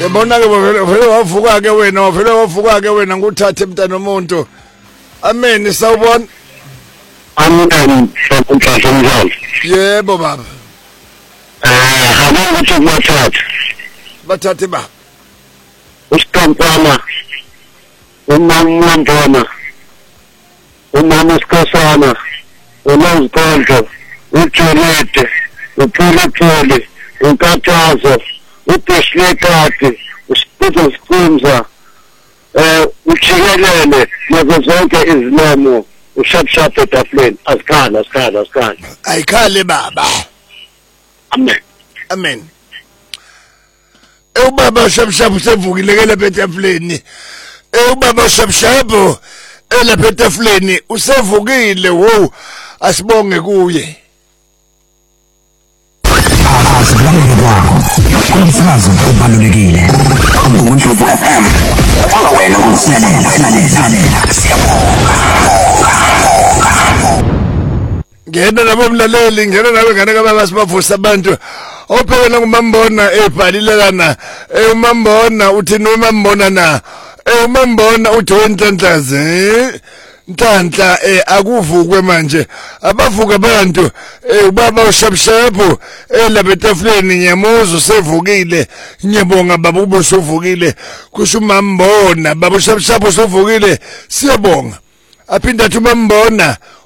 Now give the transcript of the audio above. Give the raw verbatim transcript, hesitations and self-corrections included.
Yabona ke vele wavuka ke wena wavele wavuka ke wena nguthathe mntana nomuntu. Amen sawubona. Amen sokunhlanhla njalo. Yebo baba. Eh hamba ukuthi bathathe. Bathathe ba. Usikampana. Umama Ndona. Umama Sikosana. Unozikondlo. Ujolete. Uphulephule. Unkathazo. Udehlekade. Usiphethe sikhumza. Eh uchikelele nazo zonke izilemo. Ushap shap etafuleni asikhala asikhala asikhala ayikhale baba. Amen amen. Eh ubaba shap shap usevukile ke lapha etafuleni. Eh ubaba shap shap elapha etafuleni usevukile wo asibonge kuye. Asibaleke kwakho umsakazo obalulekile umuntu we F M ngoba wena ukusilalela silalela siyabonga. Ngena nabo mlaleli ngena nawe ngane kababa sibavusa abantu ophekela ngumambona ebhalile kana eh umambona uthi nomambona na eh umambona uthi wenhlanhlaze Ntanhla eh akuvukwe manje abavuka abantu eh ubaba ushapshapu elapha etafuleni nyamuzo sevukile ngiyabonga baba ube usuvukile kusho umambona baba ushapshapu usuvukile siyabonga aphinda athi umambona